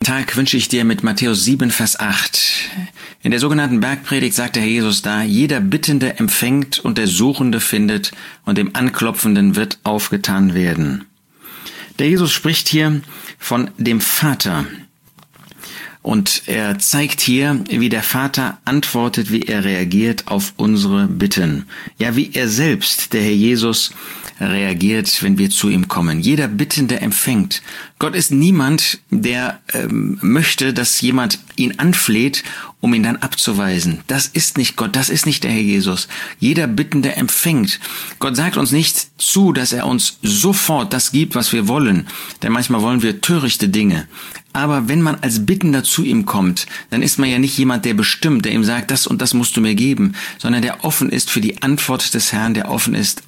Tag wünsche ich dir mit Matthäus 7, Vers 8. In der sogenannten Bergpredigt sagt der Herr Jesus da: Jeder Bittende empfängt und der Suchende findet und dem Anklopfenden wird aufgetan werden. Der Jesus spricht hier von dem Vater. Und er zeigt hier, wie der Vater antwortet, wie er reagiert auf unsere Bitten. Ja, wie er selbst, der Herr Jesus, reagiert, wenn wir zu ihm kommen. Jeder Bittende empfängt. Gott ist niemand, der möchte, dass jemand ihn anfleht, um ihn dann abzuweisen. Das ist nicht Gott, das ist nicht der Herr Jesus. Jeder Bittende empfängt. Gott sagt uns nicht zu, dass er uns sofort das gibt, was wir wollen. Denn manchmal wollen wir törichte Dinge. Aber wenn man als Bittender zu ihm kommt, dann ist man ja nicht jemand, der bestimmt, der ihm sagt, das und das musst du mir geben, sondern der offen ist für die Antwort des Herrn, der offen ist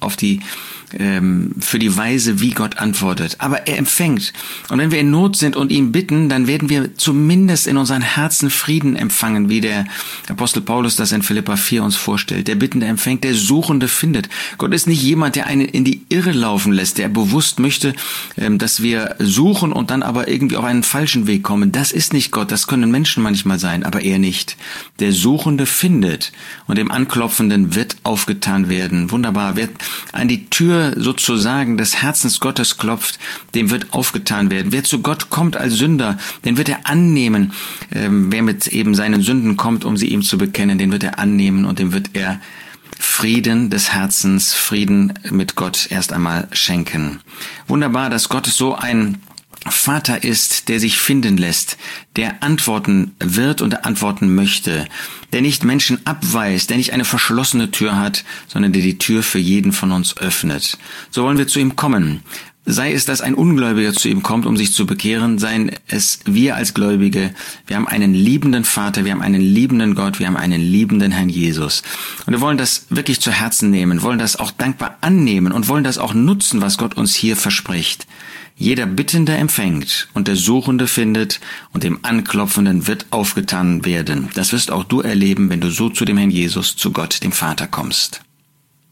für die Weise, wie Gott antwortet. Aber er empfängt. Und wenn wir in Not sind und ihn bitten, dann werden wir zumindest in unseren Herzen Frieden empfangen, wie der Apostel Paulus das in Philipper 4 uns vorstellt. Der Bittende empfängt, der Suchende findet. Gott ist nicht jemand, der einen in die Irre laufen lässt, der bewusst möchte, dass wir suchen und dann aber irgendwie auf einen falschen Weg kommen. Das ist nicht Gott, das können Menschen manchmal sein, aber er nicht. Der Suchende findet und dem Anklopfenden wird aufgetan werden. Wunderbar. Wer an die Tür sozusagen des Herzens Gottes klopft, dem wird aufgetan werden. Wer zu Gott kommt als Sünder, den wird er annehmen. Wer mit eben seinen Sünden kommt, um sie ihm zu bekennen, den wird er annehmen und dem wird er Frieden des Herzens, Frieden mit Gott erst einmal schenken. Wunderbar, dass Gott so ein Vater ist, der sich finden lässt, der antworten wird und der antworten möchte, der nicht Menschen abweist, der nicht eine verschlossene Tür hat, sondern der die Tür für jeden von uns öffnet. So wollen wir zu ihm kommen. Sei es, dass ein Ungläubiger zu ihm kommt, um sich zu bekehren, seien es wir als Gläubige. Wir haben einen liebenden Vater, wir haben einen liebenden Gott, wir haben einen liebenden Herrn Jesus. Und wir wollen das wirklich zu Herzen nehmen, wollen das auch dankbar annehmen und wollen das auch nutzen, was Gott uns hier verspricht. Jeder Bittende empfängt und der Suchende findet und dem Anklopfenden wird aufgetan werden. Das wirst auch du erleben, wenn du so zu dem Herrn Jesus, zu Gott, dem Vater kommst.